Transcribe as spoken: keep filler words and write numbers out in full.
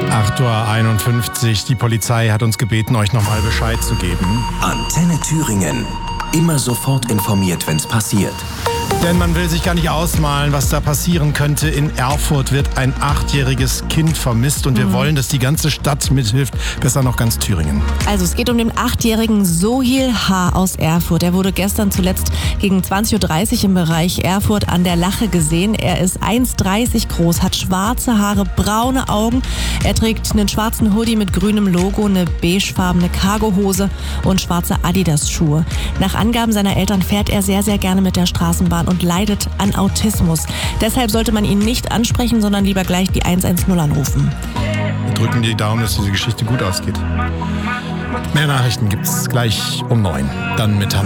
acht Uhr einundfünfzig. Die Polizei hat uns gebeten, euch nochmal Bescheid zu geben. Antenne Thüringen. Immer sofort informiert, wenn's passiert. Denn man will sich gar nicht ausmalen, was da passieren könnte. In Erfurt wird ein achtjähriges Kind vermisst und wir mhm. wollen, dass die ganze Stadt mithilft, besser noch ganz Thüringen. Also es geht um den achtjährigen Sohil H. aus Erfurt. Er wurde gestern zuletzt gegen zwanzig Uhr dreißig im Bereich Erfurt an der Lache gesehen. Er ist eins Komma dreißig groß, hat schwarze Haare, braune Augen. Er trägt einen schwarzen Hoodie mit grünem Logo, eine beigefarbene Cargohose und schwarze Adidas-Schuhe. Nach Angaben seiner Eltern fährt er sehr, sehr gerne mit der Straßenbahn und leidet an Autismus. Deshalb sollte man ihn nicht ansprechen, sondern lieber gleich die eins eins null anrufen. Wir drücken die Daumen, dass diese Geschichte gut ausgeht. Mehr Nachrichten gibt's gleich um neun. Dann mit Hanna.